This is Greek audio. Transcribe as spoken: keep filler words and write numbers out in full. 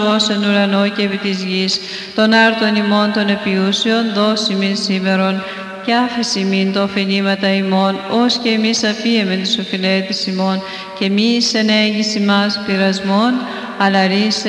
ως εν ουρανό και επί της γης, των άρτων ημών των επιούσεων, δώσει μην σήμερον, και άφηση μην το οφειλήματα ημών, ως και εμείς αφίεμεν τους οφειλέτης ημών, και μη εις ενέγγιση μας πειρασμών, αλλά ρίσε